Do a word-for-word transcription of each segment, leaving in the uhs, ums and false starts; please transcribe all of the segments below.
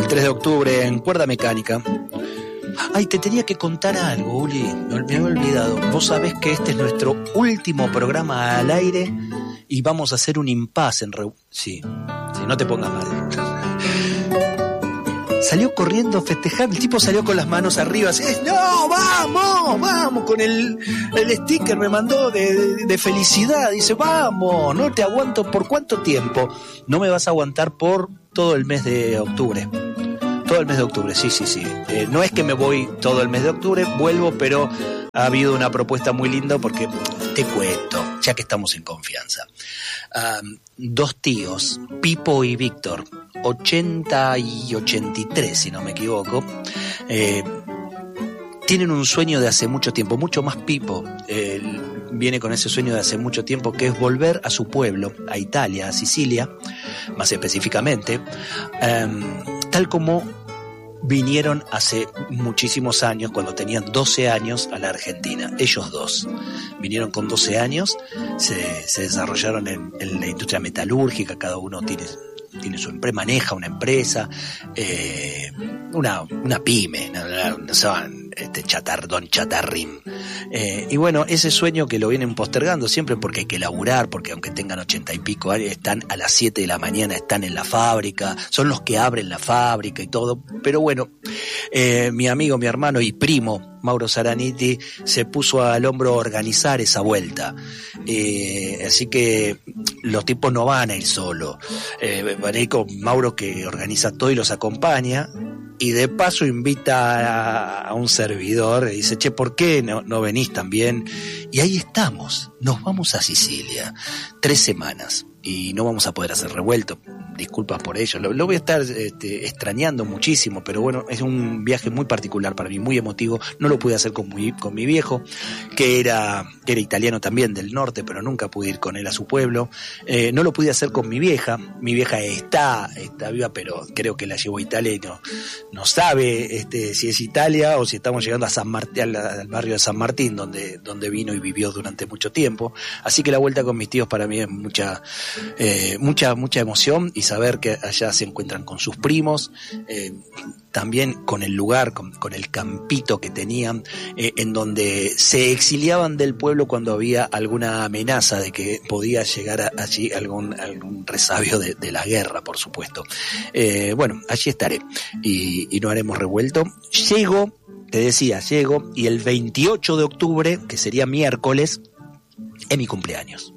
veintitrés de octubre en Cuerda Mecánica. Ay, te tenía que contar algo, Uli, me había olvidado. Vos sabés que este es nuestro último programa al aire y vamos a hacer un impasse en... Re... Sí, sí, no te pongas mal. Salió corriendo festejando, el tipo salió con las manos arriba, así, no, vamos, vamos, con el, el sticker me mandó de, de, de felicidad, dice, vamos, no te aguanto, ¿por cuánto tiempo? No me vas a aguantar por todo el mes de octubre. Todo el mes de octubre, sí, sí, sí. Eh, no es que me voy todo el mes de octubre, vuelvo, pero ha habido una propuesta muy linda porque te cuento, ya que estamos en confianza. Um, dos tíos, Pipo y Víctor, ochenta y ochenta y tres, si no me equivoco, eh, tienen un sueño de hace mucho tiempo, mucho más Pipo. Eh, viene con ese sueño de hace mucho tiempo, que es volver a su pueblo, a Italia, a Sicilia, más específicamente, um, tal como vinieron hace muchísimos años, cuando tenían doce años, a la Argentina. Ellos dos vinieron con doce años, se, se desarrollaron en, en la industria metalúrgica, cada uno tiene, tiene su empresa, maneja una empresa, eh, una, una pyme, no, no, no saben, este chatar, don chatarrín. Eh, y bueno, ese sueño que lo vienen postergando siempre porque hay que laburar, porque aunque tengan ochenta y pico años, están a las siete de la mañana, están en la fábrica, son los que abren la fábrica y todo. Pero bueno, eh, mi amigo, mi hermano y primo, Mauro Zaraniti, se puso al hombro a organizar esa vuelta. Eh, así que los tipos no van a ir solos. Eh, van a ir con Mauro, que organiza todo y los acompaña. Y de paso invita a, a un servidor y dice, che, ¿por qué no, no venís también? Y ahí estamos, nos vamos a Sicilia, tres semanas, y no vamos a poder hacer revuelto. Disculpas por ello, lo, lo voy a estar este, extrañando muchísimo, pero bueno, es un viaje muy particular para mí, muy emotivo. No lo pude hacer con mi, con mi viejo, que era, que era italiano también, del norte, pero nunca pude ir con él a su pueblo. Eh, no lo pude hacer con mi vieja, mi vieja está, está viva, pero creo que la llevó a Italia y no, no sabe este, si es Italia o si estamos llegando a San Martín, al, al barrio de San Martín, donde, donde vino y vivió durante mucho tiempo. Así que la vuelta con mis tíos para mí es mucha, eh, mucha, mucha emoción, y saber que allá se encuentran con sus primos, eh, también con el lugar, con, con el campito que tenían, eh, en donde se exiliaban del pueblo cuando había alguna amenaza de que podía llegar a, allí algún, algún resabio de, de la guerra, por supuesto. Eh, bueno, allí estaré y, y no haremos revuelto. Llego, te decía, llego, y el veintiocho de octubre, que sería miércoles, es mi cumpleaños.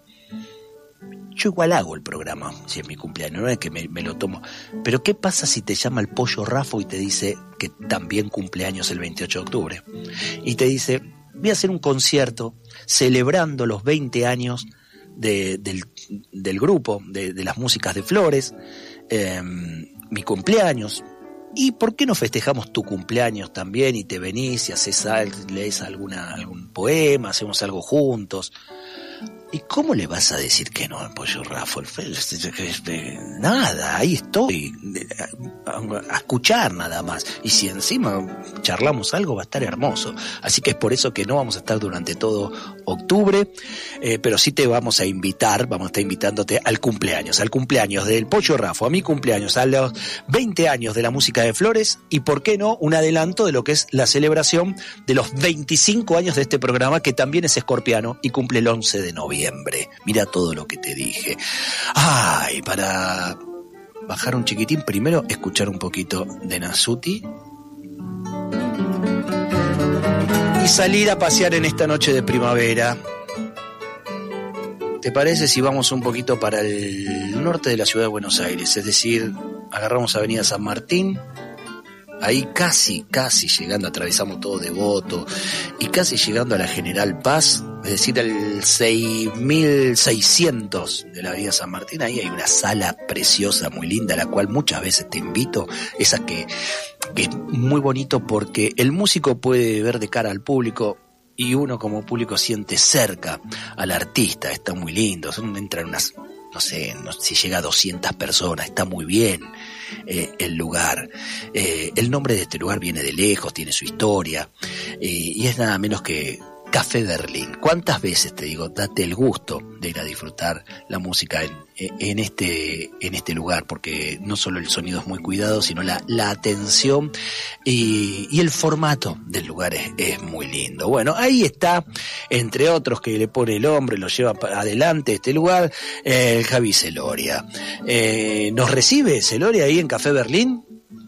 Yo igual hago el programa si es mi cumpleaños, no es que me, me lo tomo. Pero ¿qué pasa si te llama el Pollo Rafo y te dice que también cumpleaños el veintiocho de octubre? Y te dice, voy a hacer un concierto celebrando los veinte años de, del, del grupo, de, de las músicas de Flores, eh, mi cumpleaños. ¿Y por qué no festejamos tu cumpleaños también y te venís y haces algo, lees alguna, algún poema, hacemos algo juntos? ¿Y cómo le vas a decir que no al Pollo Rafo? Nada, ahí estoy, a escuchar nada más. Y si encima charlamos algo, va a estar hermoso. Así que es por eso que no vamos a estar durante todo octubre, eh, pero sí te vamos a invitar, vamos a estar invitándote al cumpleaños, al cumpleaños del Pollo Rafo, a mi cumpleaños, a los veinte años de la música de Flores, y por qué no, un adelanto de lo que es la celebración de los veinticinco años de este programa, que también es escorpiano y cumple el once de noviembre. Mira todo lo que te dije. Ay, para bajar un chiquitín, primero escuchar un poquito de Nasuti y salir a pasear en esta noche de primavera. ¿Te parece si vamos un poquito para el norte de la ciudad de Buenos Aires? Es decir, agarramos Avenida San Martín, ahí casi, casi llegando, atravesamos todo Devoto y casi llegando a la General Paz, es decir, al seis mil seiscientos de la Avenida San Martín. Ahí hay una sala preciosa, muy linda, a la cual muchas veces te invito, esa que, que es muy bonito porque el músico puede ver de cara al público y uno como público siente cerca al artista. Está muy lindo, entran unas, no sé, no, si llega a doscientas personas, está muy bien. Eh, el lugar, eh, el nombre de este lugar viene de lejos, tiene su historia, eh, y es nada menos que Café Berlín. ¿Cuántas veces te digo, date el gusto de ir a disfrutar la música en, en, este, en este lugar? Porque no solo el sonido es muy cuidado, sino la, la atención y, y el formato del lugar es, es muy lindo. Bueno, ahí está, entre otros que le pone el hombre, lo lleva para adelante este lugar, el Javi Celoria. Eh, ¿Nos recibe Celoria ahí en Café Berlín?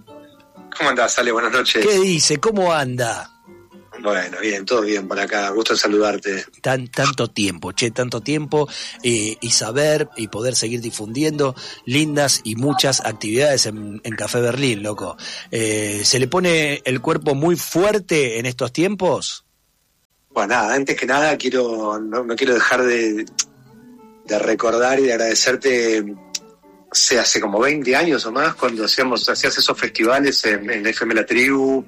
¿Cómo andás, Ale? Buenas noches. ¿Qué dice? ¿Cómo anda? Bueno, bien, todo bien por acá, gusto en saludarte. Tan, tanto tiempo, che, tanto tiempo eh, y saber y poder seguir difundiendo lindas y muchas actividades en, en Café Berlín, loco. Eh, ¿Se le pone el cuerpo muy fuerte en estos tiempos? Bueno, nada, antes que nada quiero no, no quiero dejar de, de recordar y de agradecerte, sé, hace como veinte años o más, cuando hacíamos hacías esos festivales en, en F M La Tribu.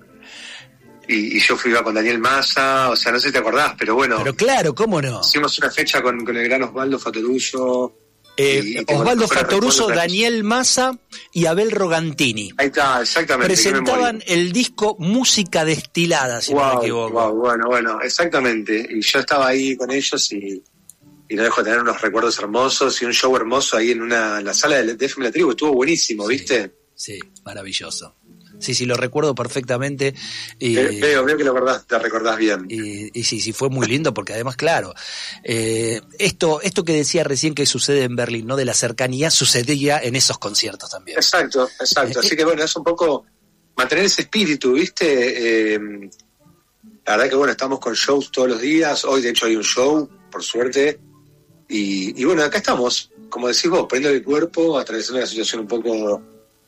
Y, y yo fui iba con Daniel Massa, o sea, no sé si te acordás, pero bueno. Pero claro, ¿cómo no? Hicimos una fecha con, con el gran Osvaldo Fatoruso. Eh, y, y Osvaldo Fatoruso, Daniel Massa y Abel Rogantini. Ahí está, exactamente. Presentaban el disco Música Destilada, si wow, no me equivoco. Wow, bueno, bueno, exactamente. Y yo estaba ahí con ellos y, y no dejo de tener unos recuerdos hermosos y un show hermoso ahí en una en la sala de, de F M La Tribu. Estuvo buenísimo, sí, ¿viste? Sí, maravilloso. Sí, sí, lo recuerdo perfectamente. Y, veo, veo que lo recordás, te recordás bien. Y, y sí, sí, fue muy lindo porque además, claro, eh, esto esto que decía recién que sucede en Berlín, ¿no? De la cercanía, sucedía en esos conciertos también. Exacto, exacto. Así que bueno, es un poco mantener ese espíritu, ¿viste? Eh, la verdad que bueno, estamos con shows todos los días. Hoy de hecho hay un show, por suerte. Y, y bueno, acá estamos, como decís vos, poniendo el cuerpo, atravesando una situación un poco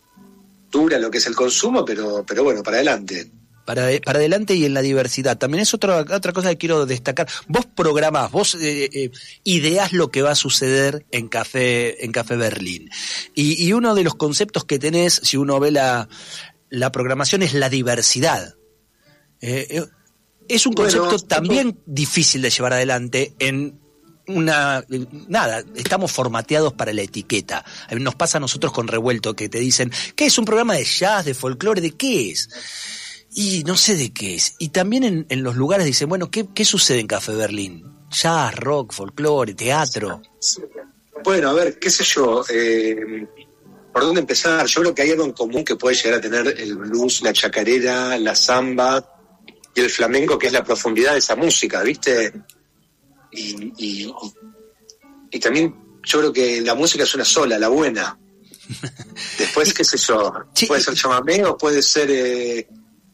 dura lo que es el consumo, pero pero bueno, para adelante. Para, para adelante y en la diversidad. También es otra otra cosa que quiero destacar. Vos programás, vos eh, eh, ideás lo que va a suceder en Café en Café Berlín. Y, y uno de los conceptos que tenés, si uno ve la, la programación, es la diversidad. Eh, eh, es un concepto bueno, también esto... difícil de llevar adelante en una nada, estamos formateados para la etiqueta. Nos pasa a nosotros con Revuelto que te dicen, ¿qué es un programa de jazz, de folclore? ¿De qué es? Y no sé de qué es. Y también en, en los lugares dicen, bueno, ¿qué, qué sucede en Café Berlín? Jazz, rock, folclore, teatro. Bueno, a ver, qué sé yo, eh, ¿por dónde empezar? Yo creo que hay algo en común que puede llegar a tener el blues, la chacarera, la samba y el flamenco, que es la profundidad de esa música, ¿viste? Y, y, y también yo creo que la música es una sola, la buena. Después, qué sé yo, puede ser chamamé o puede ser, eh,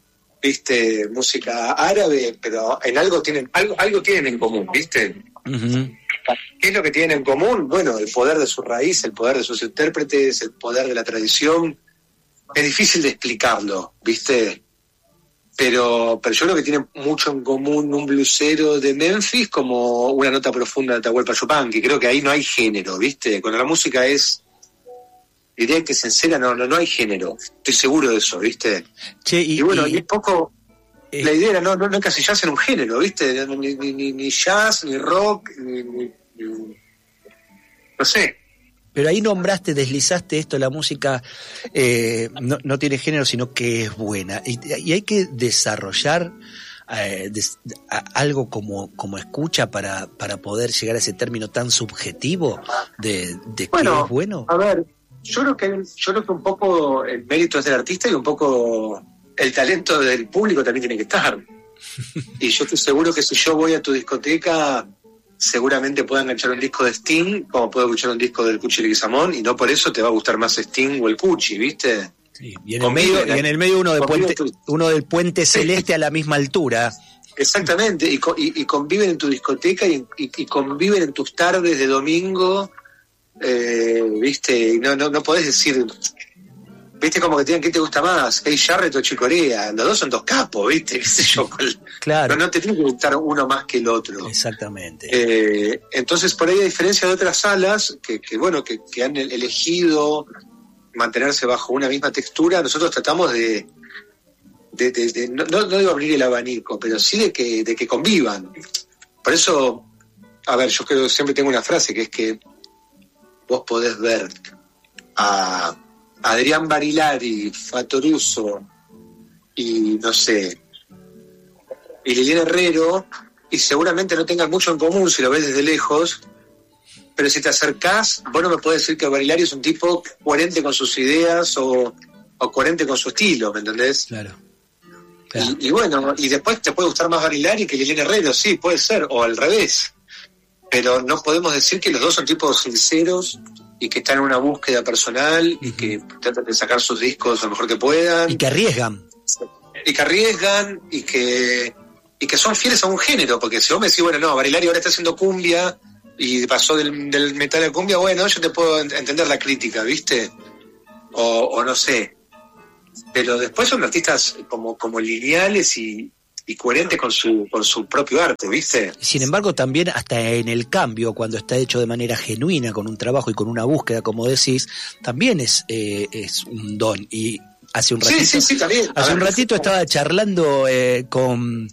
viste, música árabe, pero en algo tienen, algo, algo tienen en común, ¿viste? Uh-huh. ¿Qué es lo que tienen en común? Bueno, el poder de su raíz, el poder de sus intérpretes, el poder de la tradición. Es difícil de explicarlo, ¿viste? Pero, pero yo creo que tiene mucho en común un blusero de Memphis como una nota profunda de Atahualpa Yupanqui. Creo que ahí no hay género, ¿viste? Cuando la música es, diría que sincera, no, no, no hay género. Estoy seguro de eso, ¿viste? Che, y, y bueno, y, y un poco eh, la idea era no, no, no encasillarse en un género, ¿viste? Ni, ni, ni, ni jazz, ni rock, ni, ni, ni, no sé. Pero ahí nombraste, deslizaste esto, la música eh, no, no tiene género, sino que es buena. Y, y hay que desarrollar eh, des, a, algo como, como escucha para, para poder llegar a ese término tan subjetivo de, de bueno, que es bueno. A ver, yo creo que yo creo que un poco el mérito es del artista y un poco el talento del público también tiene que estar. Y yo estoy seguro que si yo voy a tu discoteca, seguramente pueda enganchar un disco de Sting, como puedo escuchar un disco del Cuchi Leguizamón, y no por eso te va a gustar más Sting o el Cuchi, ¿viste? Sí, y en el medio, y en el medio uno de puente, tu... uno del Puente Celeste a la misma altura. Exactamente, y, y, y conviven en tu discoteca y, y, y conviven en tus tardes de domingo, eh, ¿viste? Y no, no, no podés decir, ¿viste? Como que tienen, ¿qué te gusta más? Keith Jarrett o Chick Corea. Los dos son dos capos, ¿viste? ¿Qué sé yo? Claro. No, no te tiene que gustar uno más que el otro. Exactamente. Eh, entonces, por ahí, a diferencia de otras salas que, que bueno, que, que han elegido mantenerse bajo una misma textura, nosotros tratamos de, de, de, de no, no digo abrir el abanico, pero sí de que, de que convivan. Por eso, a ver, yo creo que siempre tengo una frase que es que vos podés ver a Adrián Barilari, Fatoruso y no sé, y Liliana Herrero y seguramente no tengan mucho en común si lo ves desde lejos, pero si te acercás, vos no me podés decir que Barilari es un tipo coherente con sus ideas o, o coherente con su estilo, ¿me entendés? Claro. claro. Y, y bueno, y después te puede gustar más Barilari que Liliana Herrero, sí, puede ser, o al revés. Pero no podemos decir que los dos son tipos sinceros y que están en una búsqueda personal uh-huh. y que tratan de sacar sus discos lo mejor que puedan. Y que arriesgan. Y que arriesgan y que, y que son fieles a un género, porque si vos me decís, bueno, no, Barilari ahora está haciendo cumbia y pasó del, del metal a cumbia, bueno, yo te puedo entender la crítica, ¿viste? O, o no sé. Pero después son artistas como, como lineales y, y coherentes con su, con su propio arte, ¿viste? Sin embargo, también hasta en el cambio, cuando está hecho de manera genuina, con un trabajo y con una búsqueda, como decís, también es, eh, es un don. Y hace un ratito, sí, sí, sí, también. Hace ver, un ratito estaba charlando eh, con,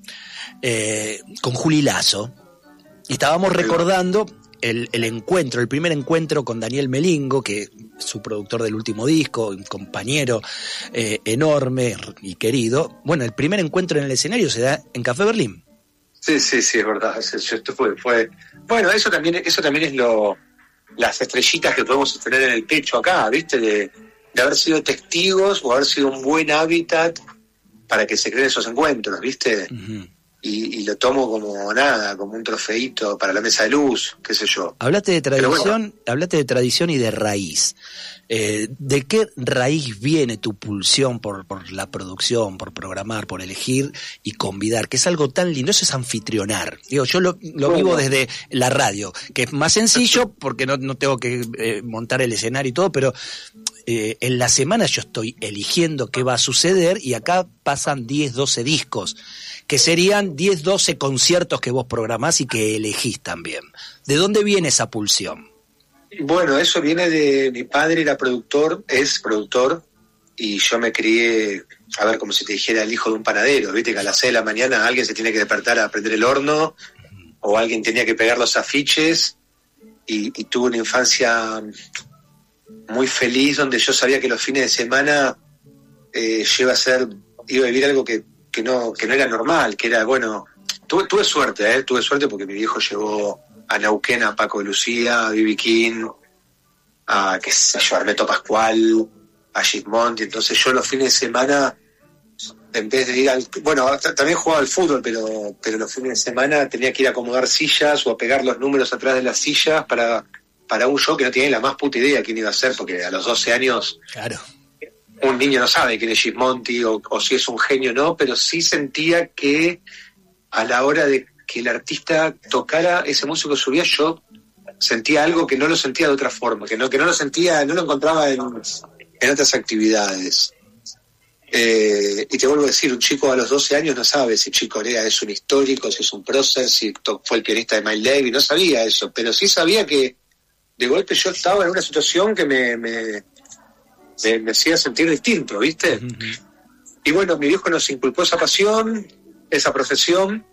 eh, con Juli Lazo. Y estábamos recordando el, el encuentro, el primer encuentro con Daniel Melingo, que es su productor del último disco, un compañero eh, enorme y querido. Bueno, el primer encuentro en el escenario se da en Café Berlín. Sí, sí, sí, es verdad. Esto fue, fue, bueno, eso también, eso también es lo, las estrellitas que podemos tener en el pecho acá, ¿viste? De, de haber sido testigos o haber sido un buen hábitat para que se creen esos encuentros, ¿viste? Uh-huh. Y, y lo tomo como nada, como un trofeito para la mesa de luz, qué sé yo. Hablaste de tradición, bueno. hablaste de tradición y de raíz. Eh, ¿De qué raíz viene tu pulsión por, por la producción, por programar, por elegir y convidar? Que es algo tan lindo, eso es anfitrionar. Digo, yo lo, lo bueno. vivo desde la radio, que es más sencillo porque no, no tengo que eh, montar el escenario y todo, pero eh, en la semana yo estoy eligiendo qué va a suceder y acá pasan diez, doce discos, que serían diez, doce conciertos que vos programás y que elegís también. ¿De dónde viene esa pulsión? Bueno, eso viene de... Mi padre era productor, es productor, y yo me crié, a ver, como si te dijera el hijo de un panadero, ¿viste? Que a las seis de la mañana alguien se tiene que despertar a prender el horno, o alguien tenía que pegar los afiches, y, y tuve una infancia muy feliz, donde yo sabía que los fines de semana eh, yo iba a ser, iba a vivir algo que que no que no era normal, que era, bueno, tuve, tuve suerte, ¿eh? Tuve suerte porque mi viejo llevó a Neuquén a Paco de Lucía, a B B King, a, qué sé yo, a Hermeto Pascual, a Gismonti, entonces yo los fines de semana, en vez de ir al... Bueno, también jugaba al fútbol, pero, pero los fines de semana tenía que ir a acomodar sillas o a pegar los números atrás de las sillas para, para un show que no tenía la más puta idea quién iba a ser, porque a los doce años... Claro. Un niño no sabe quién es Gismonti o, o si es un genio o no, pero sí sentía que a la hora de que el artista tocara, ese músico subía, yo sentía algo que no lo sentía de otra forma, que no, que no lo sentía, no lo encontraba en, en otras actividades. Eh, y te vuelvo a decir, un chico a los doce años no sabe si Chick Corea es un histórico, si es un prócer, si fue el pianista de Miles Davis, no sabía eso, pero sí sabía que de golpe yo estaba en una situación que me... me Me, me hacía sentir distinto, ¿viste? Uh-huh. Y bueno, mi viejo nos inculcó esa pasión, esa profesión.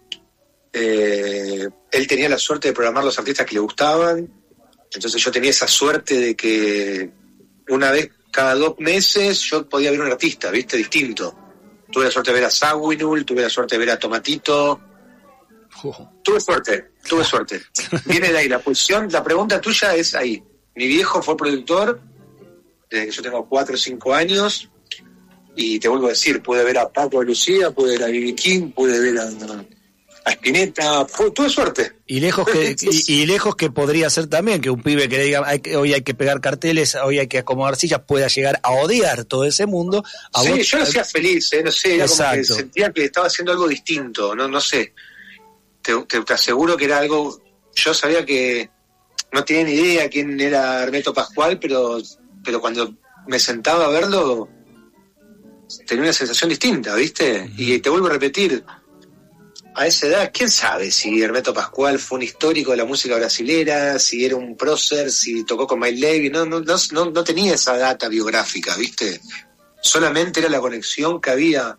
Eh, él tenía la suerte de programar los artistas que le gustaban. Entonces yo tenía esa suerte de que una vez cada dos meses yo podía ver un artista, ¿viste? Distinto. Tuve la suerte de ver a Sawinul, tuve la suerte de ver a Tomatito. Uh-huh. Tuve suerte, tuve suerte. Viene de ahí la pulsión. La pregunta tuya es ahí. Mi viejo fue productor desde que yo tengo cuatro o cinco años, y te vuelvo a decir, pude ver a Paco de Lucía, pude ver a B B King, pude ver a, a Spinetta, tuve suerte. Y lejos que y, y lejos que podría ser también que un pibe que le diga hay que, hoy hay que pegar carteles, hoy hay que acomodar sillas, pueda llegar a odiar todo ese mundo. A sí, vos, yo lo hacía feliz, ¿eh? No sé, era como que sentía que estaba haciendo algo distinto, no no sé. Te, te, te aseguro que era algo, yo sabía que no tenía ni idea quién era Hermeto Pascual, pero pero cuando me sentaba a verlo tenía una sensación distinta, ¿viste? Uh-huh. Y te vuelvo a repetir, a esa edad, ¿quién sabe si Hermeto Pascual fue un histórico de la música brasilera, si era un prócer, si tocó con Miles Davis? No, no, no, no tenía esa data biográfica, ¿viste? Solamente era la conexión que había.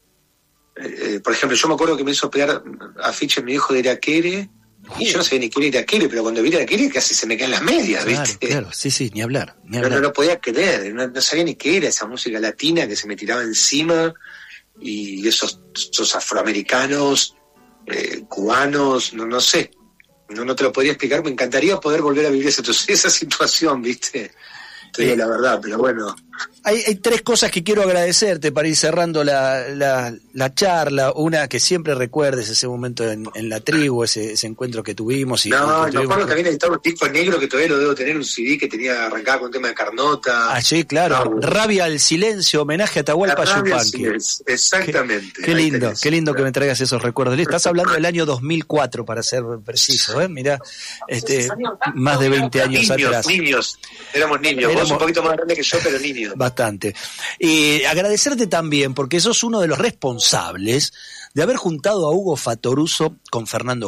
Eh, por ejemplo, yo me acuerdo que me hizo pegar afiches mi hijo de Iraquere, y yo no sabía ni quién era Iraquere, pero cuando vi Iraquere casi se me caen las medias, ¿viste? Claro, claro, sí, sí, ni hablar. Ni hablar. No, no lo podía creer, no, no sabía ni qué era esa música latina que se me tiraba encima, y esos, esos afroamericanos eh, cubanos, no, no sé, no, no te lo podría explicar, me encantaría poder volver a vivir esa, esa situación, ¿viste? Te digo la verdad, pero bueno. Hay, hay tres cosas que quiero agradecerte para ir cerrando la, la, la charla. Una, que siempre recuerdes ese momento en, en la tribu, ese, ese encuentro que tuvimos. Y, no, y me acuerdo también editaba un disco negro que todavía lo debo tener, un C D que tenía arrancado con un tema de Carnota. Ah, sí, claro. No, Rabia al silencio, homenaje a Atahualpa Yupanqui. Exactamente. Qué, qué lindo, tenés, qué lindo claro. que me traigas esos recuerdos. Estás hablando del año dos mil cuatro, para ser preciso, ¿eh? Mirá, este, más de veinte años niños, atrás. Niños, éramos niños, Éramos... vos un poquito más grande que yo, pero niños. Bastante. Y agradecerte también, porque sos uno de los responsables de haber juntado a Hugo Fattoruso con Fernando